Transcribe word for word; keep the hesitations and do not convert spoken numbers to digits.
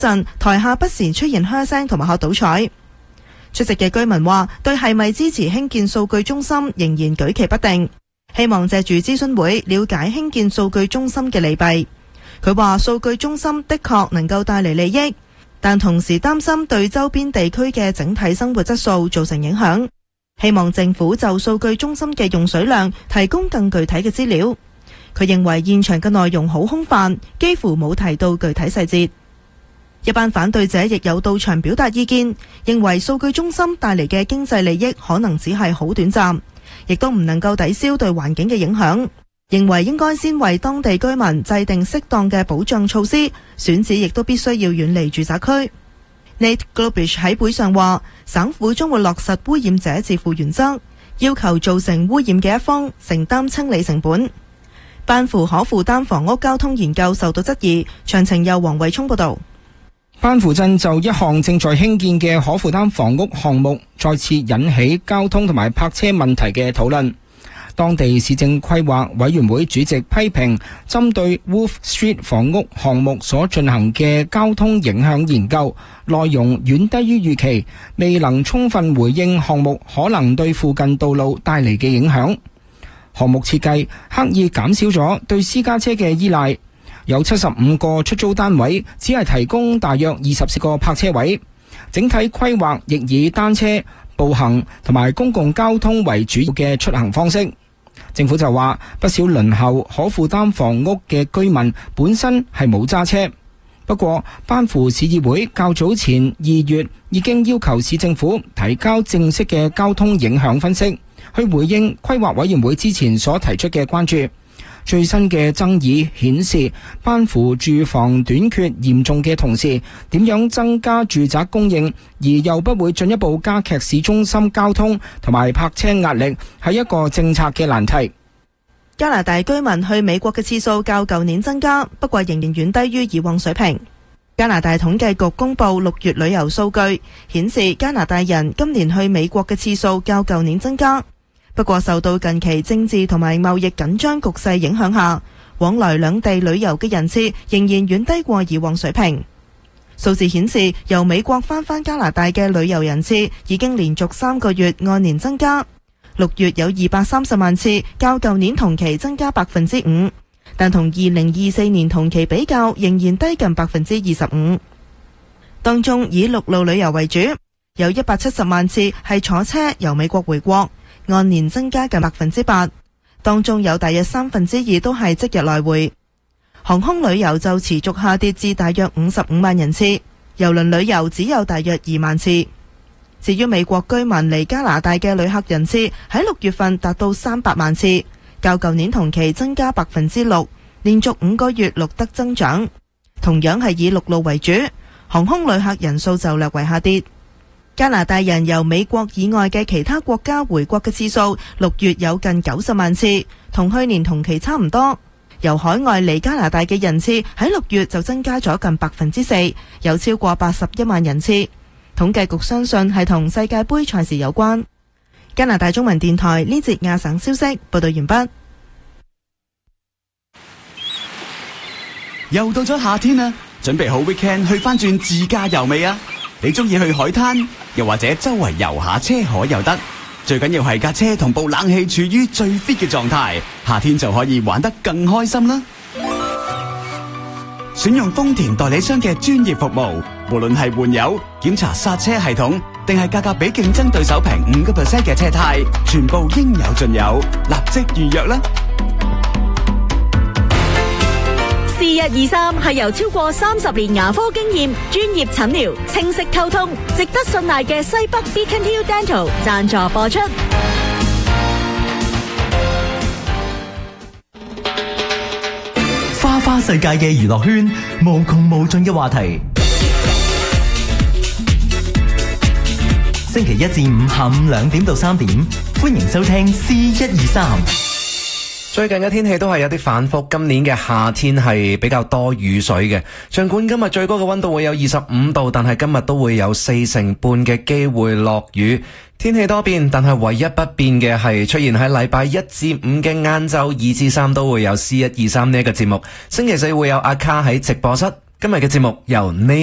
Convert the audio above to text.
陣台下不時出現噓聲同埋喝倒彩。出席嘅居民話，對係咪支持興建數據中心仍然舉棋不定，希望借住諮詢會了解興建數據中心嘅利弊。佢話數據中心的確能夠帶嚟利益，但同時擔心對周邊地區嘅整體生活質素造成影響，希望政府就數據中心嘅用水量提供更具體嘅資料。佢認為現場嘅內容好空泛，幾乎冇提到具體細節。一班反對者亦有到場表達意見，認為數據中心帶嚟嘅經濟利益可能只係好短暫，亦都唔能夠抵消對環境嘅影響，認為應該先為當地居民制定適當嘅保障措施，選址亦都必須要遠離住宅區。Nate Globish 喺會上話，省府將會落實污染者自負原則，要求造成污染嘅一方承擔清理成本。班符可負擔房屋交通研究受到質疑，詳情由黃慧聰報導。 班符鎮就一項正在興建嘅可負擔房屋項目，再次引起交通同埋泊車問題嘅討論。當地市政規劃委員會主席批評，針對 Wolf Street 房屋項目所進行嘅交通影響研究，內容遠低於預期，未能充分回應項目可能對附近道路帶嚟嘅影響。項目設計刻意減少咗對私家車嘅依賴，有七十五個出租單位，只係提供大約二十四個泊車位。整體規劃亦以單車、步行同埋公共交通為主要嘅出行方式。政府就話，不少輪候可負擔房屋嘅居民本身係冇揸車。不過，班符市議會較早前二月已經要求市政府提交正式嘅交通影響分析，去回應規劃委員會之前所提出嘅關注。最新嘅爭議顯示，班符住房短缺嚴重嘅同時，點樣增加住宅供應，而又不會進一步加劇市中心交通同埋泊車壓力，係一個政策嘅難題。 加拿大居民去美國嘅次數較舊年增加，不過仍然遠低於以往水平。加拿大統計局公布六月旅遊數據，顯示加拿大人今年去美國嘅次數較舊年增加。不過受到近期政治同埋貿易緊張局勢影響下，往來兩地旅遊嘅人次仍然遠低過以往水平。數字顯示，由美國返返加拿大嘅旅遊人次已經連續三個月按年增加。六月有二百三十萬次，較舊年同期增加百分之五，但同二零二四年同期比較仍然低近百分之二十五。當中以陸路旅遊為主，有一百七十萬次係坐車由美國回國，按年增加近百分之八，當中有大約三分之二都係即日來回。航空旅遊就持續下跌至大約五十五萬人次，郵輪旅遊只有大約二萬次。至於美國居民嚟加拿大嘅旅客人次喺六月份達到三百萬次，較舊年同期增加百分之六，連續五個月錄得增長。同樣係以陸路為主，航空旅客人數就略為下跌。加拿大人由美國以外嘅其他國家回國嘅次數，六月有近九十萬次，同去年同期差唔多。由海外嚟加拿大嘅人次喺六月就增加咗近百分之四，有超過八十一萬人次。統計局相信係同世界盃賽事有關。加拿大中文電台呢節亞省消息報道完畢。 又到咗夏天啦，準備好 weekend 去翻轉自駕遊未啊？你中意去海灘，又或者周圍遊下車河又得，最緊要係架車同部冷氣處於最 fit 嘅狀態，夏天就可以玩得更開心啦。選用豐田代理商嘅專業服務，無論係換油、檢查剎車系統，定係價格比競爭對手平五個 percent 嘅車胎，全部應有盡有，立即預約啦！ 是日二三係由超過三十年牙科經驗、專業診療、清晰溝通、值得信賴嘅西北 Beacon Hill Dental 贊助播出。 花花世界嘅娛樂圈，無窮無盡嘅話題。星期一至五下午兩點到三點，歡迎收聽 C 一二三。 最近嘅天氣都係有啲反覆，今年嘅夏天係比較多雨水嘅。儘管今日最高嘅溫度會有二十五度，但係今日都會有四成半嘅機會落雨。天氣多變，但係唯一不變嘅係出現喺禮拜一至五嘅晏晝二至三都會有 C 一二三呢一個節目。星期四會有阿卡喺直播室。今日嘅節目由呢